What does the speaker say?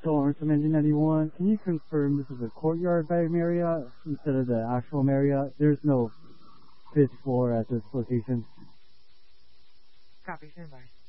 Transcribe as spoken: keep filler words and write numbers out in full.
Storm from Engine ninety-one. Can you confirm this is a courtyard by Marriott instead of the actual Marriott? There's no fifth floor at this location. Copy, stand by.